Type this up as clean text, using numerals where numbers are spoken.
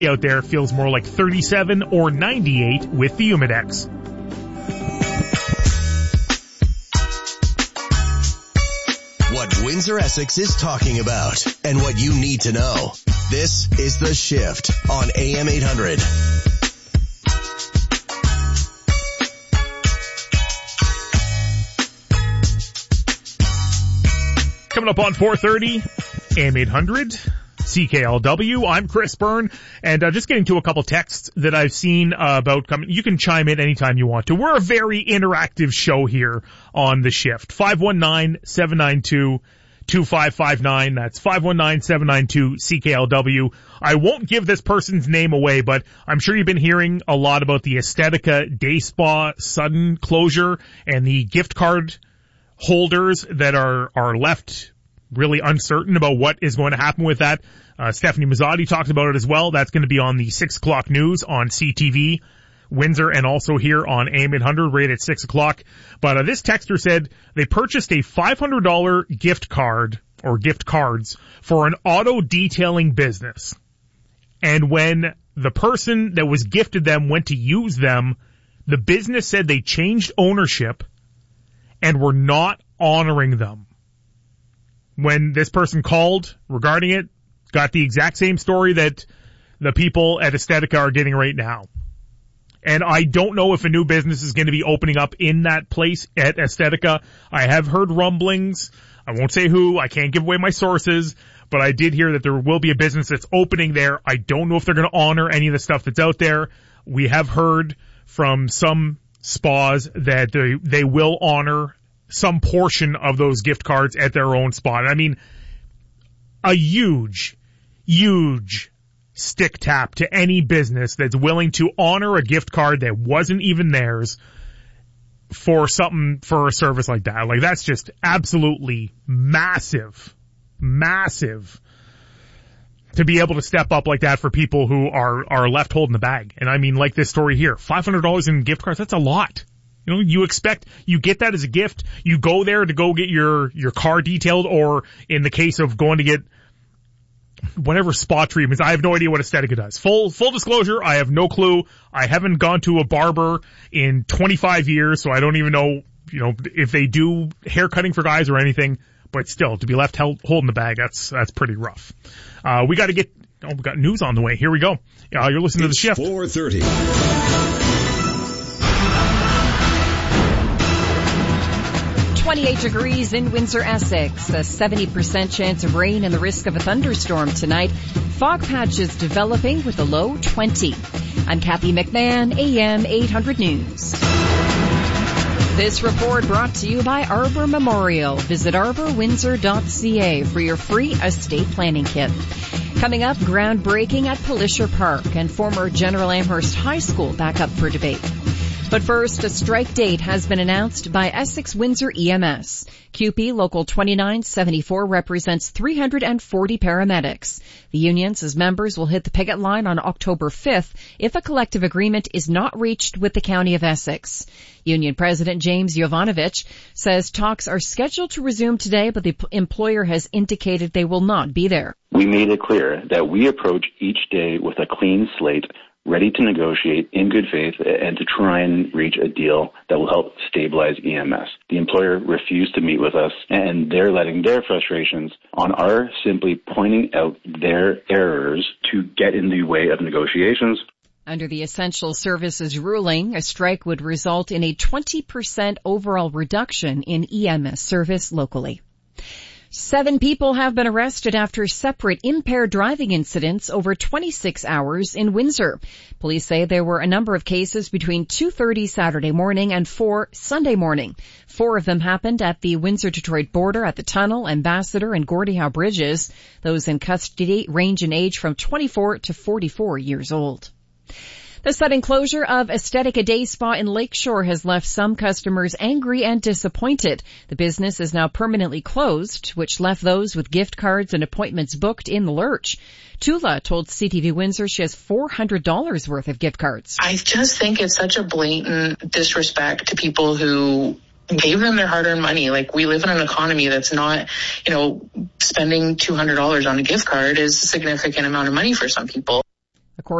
out there feels more like 37 or 98 with the Humidex. What Windsor Essex is talking about and what you need to know. This is The Shift on AM 800. Coming up on 4:30, AM 800. CKLW. I'm Chris Byrne, and just getting to a couple texts that I've seen about coming. You can chime in anytime you want to. We're a very interactive show here on The Shift. 519-792-2559. That's 519-792-CKLW. I won't give this person's name away, but I'm sure you've been hearing a lot about the Estetica Day Spa sudden closure and the gift card holders that are left really uncertain about what is going to happen with that. Stephanie Mazzotti talked about it as well. That's going to be on the 6 o'clock news on CTV Windsor and also here on AM 800 right at 6 o'clock. But this texter said they purchased a $500 gift card or gift cards for an auto detailing business. And when the person that was gifted them went to use them, the business said they changed ownership and were not honoring them. When this person called regarding it, got the exact same story that the people at Estetica are getting right now. And I don't know if a new business is going to be opening up in that place at Estetica. I have heard rumblings. I won't say who. I can't give away my sources. But I did hear that there will be a business that's opening there. I don't know if they're going to honor any of the stuff that's out there. We have heard from some spas that they will honor some portion of those gift cards at their own spot. I mean, a huge stick tap to any business that's willing to honor a gift card that wasn't even theirs for a service like that. Like, that's just absolutely massive to be able to step up like that for people who are left holding the bag. And I mean, like this story here, $500 in gift cards, that's a lot. You know, you get that as a gift. You go there to go get your car detailed, or in the case of going to get whatever spa treatments. I have no idea what Estetica does. Full disclosure, I have no clue. I haven't gone to a barber in 25 years, so I don't even know, if they do hair cutting for guys or anything. But still, to be left holding the bag, that's pretty rough. We got news on the way. Here we go. You're listening to The Shift. 4:30. 28 degrees in Windsor, Essex. A 70% chance of rain and the risk of a thunderstorm tonight. Fog patches developing with a low 20. I'm Kathy McMahon, AM 800 News. This report brought to you by Arbor Memorial. Visit arborwindsor.ca for your free estate planning kit. Coming up, groundbreaking at Pallisher Park and former General Amherst High School back up for debate. But first, a strike date has been announced by Essex Windsor EMS. CUPE Local 2974 represents 340 paramedics. The union says members will hit the picket line on October 5th if a collective agreement is not reached with the County of Essex. Union President James Jovanovich says talks are scheduled to resume today, but the employer has indicated they will not be there. We made it clear that we approach each day with a clean slate, ready to negotiate in good faith and to try and reach a deal that will help stabilize EMS. The employer refused to meet with us, and they're letting their frustrations on our simply pointing out their errors to get in the way of negotiations. Under the Essential Services ruling, a strike would result in a 20% overall reduction in EMS service locally. 7 people have been arrested after separate impaired driving incidents over 26 hours in Windsor. Police say there were a number of cases between 2:30 Saturday morning and 4 Sunday morning. 4 of them happened at the Windsor-Detroit border at the Tunnel, Ambassador, and Gordie Howe bridges. Those in custody range in age from 24 to 44 years old. The sudden closure of Estetica Day Spa in Lakeshore has left some customers angry and disappointed. The business is now permanently closed, which left those with gift cards and appointments booked in the lurch. Tula told CTV Windsor she has $400 worth of gift cards. I just think it's such a blatant disrespect to people who gave them their hard-earned money. Like, we live in an economy that's not, spending $200 on a gift card is a significant amount of money for some people.